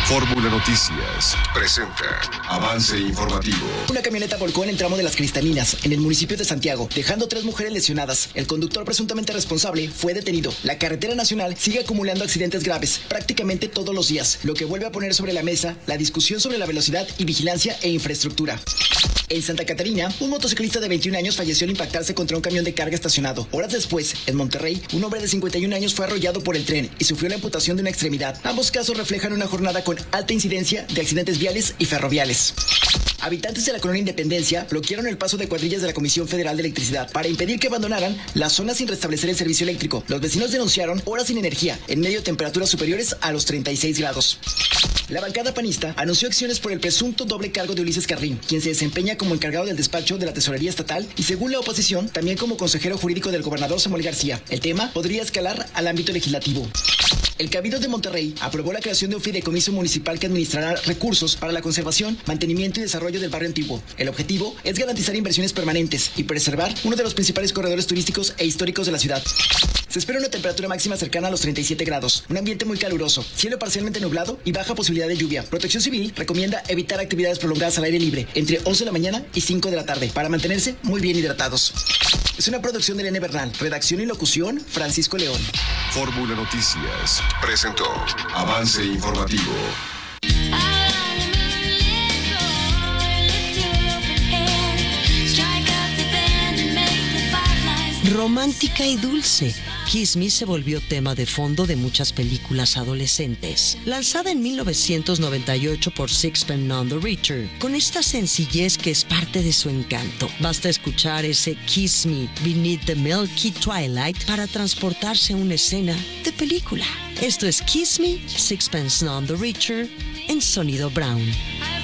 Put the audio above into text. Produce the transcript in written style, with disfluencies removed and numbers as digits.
Fórmula Noticias presenta Avance Informativo. Una camioneta volcó en el tramo de Las Cristalinas, en el municipio de Santiago, dejando 3 mujeres lesionadas. El conductor presuntamente responsable fue detenido. La carretera nacional sigue acumulando accidentes graves, prácticamente todos los días, lo que vuelve a poner sobre la mesa la discusión sobre la velocidad y vigilancia e infraestructura. En Santa Catarina, un motociclista de 21 años falleció al impactarse contra un camión de carga estacionado. Horas después, en Monterrey, un hombre de 51 años fue arrollado por el tren y sufrió la amputación de una extremidad. Ambos casos reflejan una jornada con alta incidencia de accidentes viales y ferroviales. Habitantes de la colonia Independencia bloquearon el paso de cuadrillas de la Comisión Federal de Electricidad para impedir que abandonaran la zona sin restablecer el servicio eléctrico. Los vecinos denunciaron horas sin energía, en medio de temperaturas superiores a los 36 grados. La bancada panista anunció acciones por el presunto doble cargo de Ulises Carrín, quien se desempeña como encargado del despacho de la Tesorería Estatal y, según la oposición, también como consejero jurídico del gobernador Samuel García. El tema podría escalar al ámbito legislativo. El Cabildo de Monterrey aprobó la creación de un fideicomiso municipal que administrará recursos para la conservación, mantenimiento y desarrollo del barrio antiguo. El objetivo es garantizar inversiones permanentes y preservar uno de los principales corredores turísticos e históricos de la ciudad. Se espera una temperatura máxima cercana a los 37 grados, un ambiente muy caluroso, cielo parcialmente nublado y baja posibilidad de lluvia. Protección Civil recomienda evitar actividades prolongadas al aire libre entre 11 de la mañana y 5 de la tarde para mantenerse muy bien hidratados. Es una producción de Elena Bernal, redacción y locución Francisco León. Fórmula Noticias presentó Avance Informativo. Romántica y dulce, Kiss Me se volvió tema de fondo de muchas películas adolescentes. Lanzada en 1998 por Sixpence None the Richer, con esta sencillez que es parte de su encanto. Basta escuchar ese Kiss Me Beneath the Milky Twilight para transportarse a una escena de película. Esto es Kiss Me, Sixpence None the Richer, en Sonido Brown.